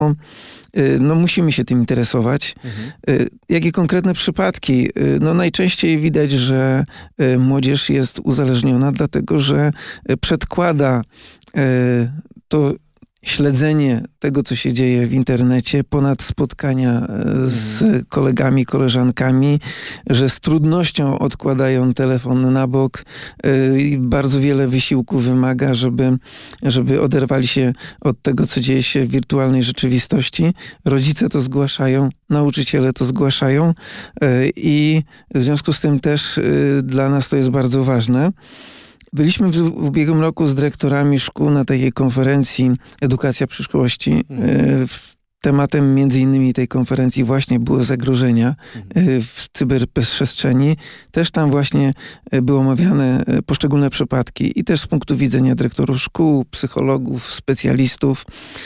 no musimy się tym interesować. Jakie konkretne przypadki? No najczęściej widać, że młodzież jest uzależniona, dlatego że przedkłada to śledzenie tego, co się dzieje w internecie, ponad spotkania z kolegami, koleżankami, że z trudnością odkładają telefon na bok i bardzo wiele wysiłku wymaga, żeby oderwali się od tego, co dzieje się w wirtualnej rzeczywistości. Rodzice to zgłaszają, nauczyciele to zgłaszają i w związku z tym też dla nas to jest bardzo ważne. Byliśmy w ubiegłym roku z dyrektorami szkół na takiej konferencji Edukacja przyszłości. Tematem między innymi tej konferencji właśnie były zagrożenia w cyberprzestrzeni. Też tam właśnie były omawiane poszczególne przypadki i też z punktu widzenia dyrektorów szkół, psychologów, specjalistów.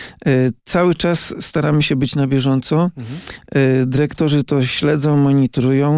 Cały czas staramy się być na bieżąco. Dyrektorzy to śledzą, monitorują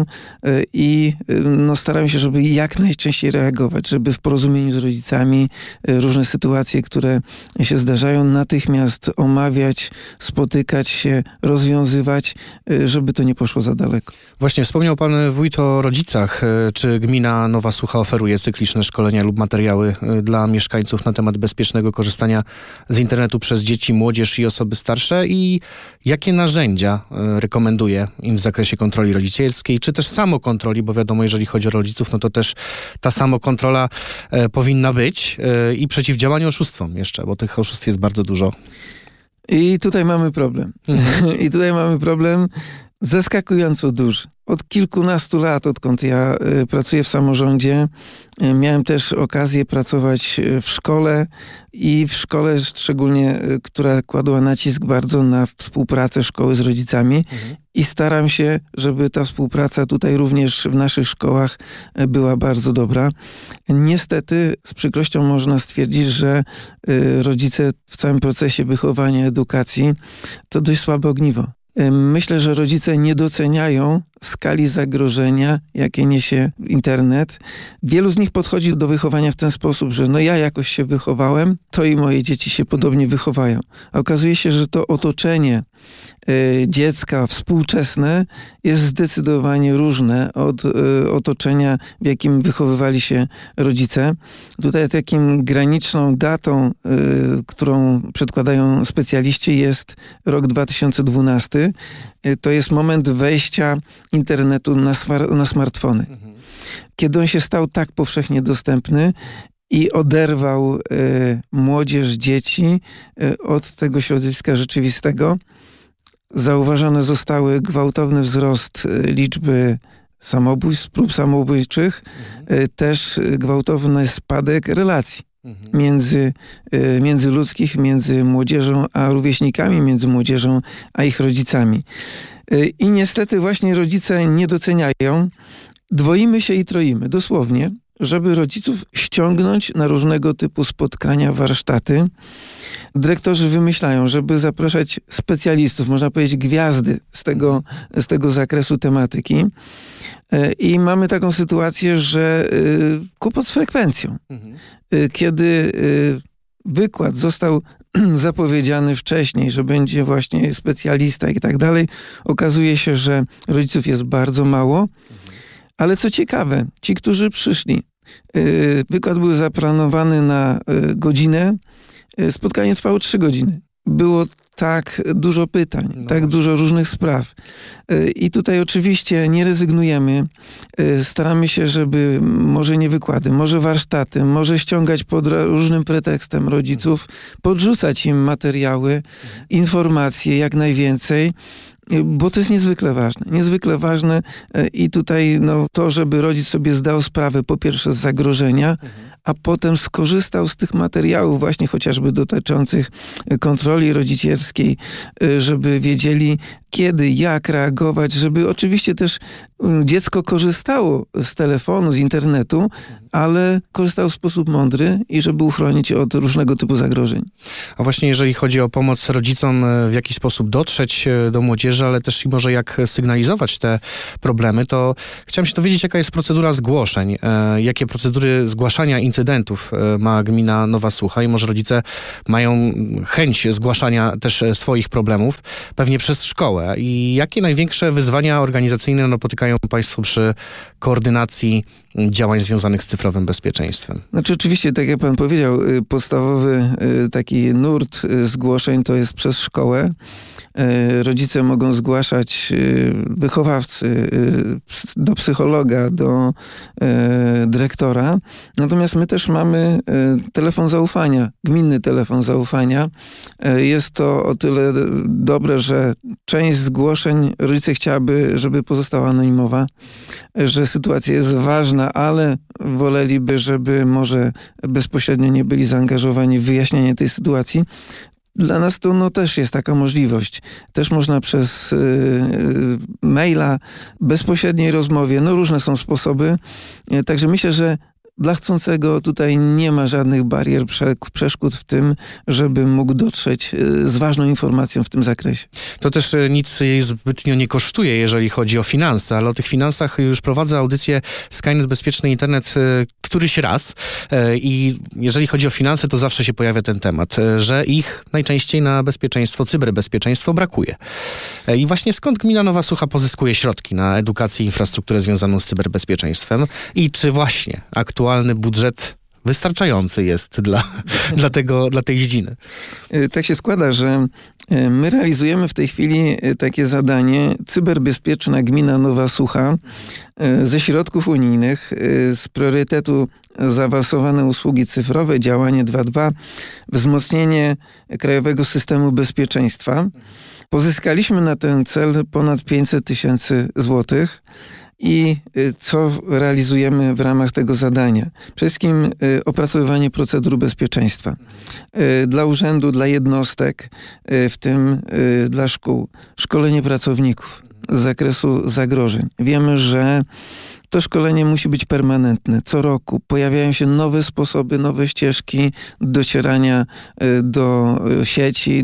i no, staramy się, żeby jak najczęściej reagować, żeby w porozumieniu z rodzicami różne sytuacje, które się zdarzają, natychmiast omawiać, spotykać się, rozwiązywać, żeby to nie poszło za daleko. Właśnie wspomniał pan wójt o rodzicach. Czy gmina Nowa Sucha oferuje cykliczne szkolenia lub materiały dla mieszkańców na temat bezpiecznego korzystania z internetu przez dzieci, młodzież i osoby starsze? I jakie narzędzia rekomenduje im w zakresie kontroli rodzicielskiej, czy też samokontroli, bo wiadomo, jeżeli chodzi o rodziców, no to też ta samokontrola powinna być i przeciwdziałanie oszustwom jeszcze, bo tych oszustw jest bardzo dużo. I tutaj mamy problem. I tutaj mamy problem zaskakująco duży. Od kilkunastu lat, odkąd ja pracuję w samorządzie, miałem też okazję pracować w szkole i w szkole szczególnie, która kładła nacisk bardzo na współpracę szkoły z rodzicami i staram się, żeby ta współpraca tutaj również w naszych szkołach była bardzo dobra. Niestety z przykrością można stwierdzić, że rodzice w całym procesie wychowania, edukacji to dość słabe ogniwo. Myślę, że rodzice nie doceniają skali zagrożenia, jakie niesie internet. Wielu z nich podchodzi do wychowania w ten sposób, że no ja jakoś się wychowałem, to i moje dzieci się podobnie wychowają. A okazuje się, że to otoczenie dziecka współczesne jest zdecydowanie różne od otoczenia, w jakim wychowywali się rodzice. Tutaj takim graniczną datą, którą przedkładają specjaliści, jest rok 2012. To jest moment wejścia internetu na smartfony. Kiedy on się stał tak powszechnie dostępny i oderwał młodzież, dzieci od tego środowiska rzeczywistego, zauważone zostały gwałtowny wzrost liczby samobójstw, prób samobójczych, też gwałtowny spadek relacji międzyludzkich, między młodzieżą a rówieśnikami, między młodzieżą a ich rodzicami. I niestety właśnie rodzice nie doceniają. Dwoimy się i troimy, dosłownie, żeby rodziców ściągnąć na różnego typu spotkania, warsztaty. Dyrektorzy wymyślają, żeby zapraszać specjalistów, można powiedzieć gwiazdy z tego zakresu tematyki. I mamy taką sytuację, że kłopot z frekwencją. Kiedy wykład został zapowiedziany wcześniej, że będzie właśnie specjalista i tak dalej, okazuje się, że rodziców jest bardzo mało. Ale co ciekawe, ci, którzy przyszli, wykład był zaplanowany na godzinę, spotkanie trwało 3 godziny. Było tak dużo pytań, tak dużo różnych spraw. I tutaj oczywiście nie rezygnujemy. Staramy się, żeby może nie wykłady, może warsztaty, może ściągać pod różnym pretekstem rodziców, podrzucać im materiały, informacje jak najwięcej, bo to jest niezwykle ważne i tutaj to, żeby rodzic sobie zdał sprawę po pierwsze z zagrożenia, a potem skorzystał z tych materiałów właśnie chociażby dotyczących kontroli rodzicielskiej, żeby wiedzieli, kiedy, jak reagować, żeby oczywiście też dziecko korzystało z telefonu, z internetu, ale korzystało w sposób mądry i żeby uchronić od różnego typu zagrożeń. A właśnie jeżeli chodzi o pomoc rodzicom, w jaki sposób dotrzeć do młodzieży, ale też i może jak sygnalizować te problemy, to chciałem się dowiedzieć, jaka jest procedura zgłoszeń, jakie procedury zgłaszania incydentów ma gmina Nowa Sucha i może rodzice mają chęć zgłaszania też swoich problemów, pewnie przez szkołę. I jakie największe wyzwania organizacyjne napotykają Państwo przy koordynacji działań związanych z cyfrowym bezpieczeństwem? Znaczy oczywiście, tak jak pan powiedział, podstawowy taki nurt zgłoszeń to jest przez szkołę. Rodzice mogą zgłaszać, wychowawcy, do psychologa, do dyrektora. Natomiast my też mamy telefon zaufania, gminny telefon zaufania. Jest to o tyle dobre, że część zgłoszeń rodzice chciałaby, żeby pozostała anonimowa, że sytuacja jest ważna, ale woleliby, żeby może bezpośrednio nie byli zaangażowani w wyjaśnienie tej sytuacji. Dla nas to też jest taka możliwość. Też można przez maila, bezpośredniej rozmowie, różne są sposoby. Także myślę, że dla chcącego tutaj nie ma żadnych barier, przeszkód w tym, żeby mógł dotrzeć z ważną informacją w tym zakresie. To też nic jej zbytnio nie kosztuje, jeżeli chodzi o finanse, ale o tych finansach już prowadzę audycję Skynet Bezpieczny Internet któryś raz i jeżeli chodzi o finanse, to zawsze się pojawia ten temat, że ich najczęściej na bezpieczeństwo, cyberbezpieczeństwo brakuje. I właśnie skąd gmina Nowa Sucha pozyskuje środki na edukację i infrastrukturę związaną z cyberbezpieczeństwem i czy właśnie aktualny budżet wystarczający jest dla tej dziedziny? Tak się składa, że my realizujemy w tej chwili takie zadanie Cyberbezpieczna Gmina Nowa Sucha ze środków unijnych, z priorytetu zaawansowane usługi cyfrowe, działanie 2.2, wzmocnienie krajowego systemu bezpieczeństwa. Pozyskaliśmy na ten cel ponad 500 000 złotych. I co realizujemy w ramach tego zadania? Przede wszystkim opracowywanie procedur bezpieczeństwa. Dla urzędu, dla jednostek, w tym dla szkół. Szkolenie pracowników z zakresu zagrożeń. Wiemy, że to szkolenie musi być permanentne. Co roku pojawiają się nowe sposoby, nowe ścieżki docierania do sieci,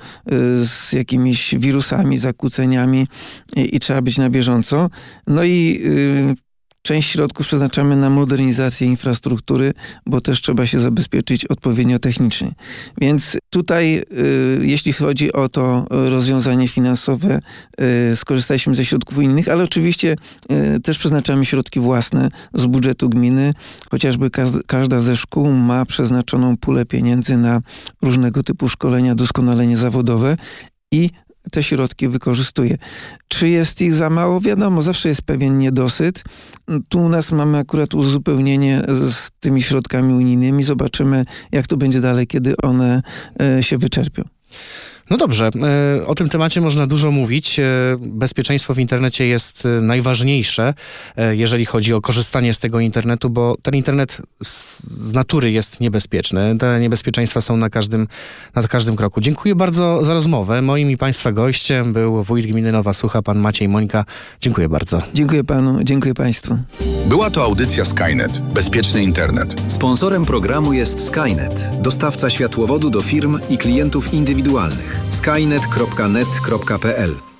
z jakimiś wirusami, zakłóceniami i trzeba być na bieżąco. I część środków przeznaczamy na modernizację infrastruktury, bo też trzeba się zabezpieczyć odpowiednio technicznie. Więc tutaj, jeśli chodzi o to rozwiązanie finansowe, skorzystaliśmy ze środków unijnych, ale oczywiście też przeznaczamy środki własne z budżetu gminy. Chociażby każda ze szkół ma przeznaczoną pulę pieniędzy na różnego typu szkolenia, doskonalenie zawodowe i te środki wykorzystuje. Czy jest ich za mało? Wiadomo, zawsze jest pewien niedosyt. Tu u nas mamy akurat uzupełnienie z tymi środkami unijnymi. Zobaczymy, jak to będzie dalej, kiedy one się wyczerpią. No dobrze, o tym temacie można dużo mówić. Bezpieczeństwo w internecie jest najważniejsze, jeżeli chodzi o korzystanie z tego internetu, bo ten internet z natury jest niebezpieczny. Te niebezpieczeństwa są na każdym kroku. Dziękuję bardzo za rozmowę. Moim i Państwa gościem był wójt gminy Nowa Sucha, pan Maciej Mońka. Dziękuję bardzo. Dziękuję panu, dziękuję państwu. Była to audycja Skynet, bezpieczny internet. Sponsorem programu jest Skynet, dostawca światłowodu do firm i klientów indywidualnych. skynet.net.pl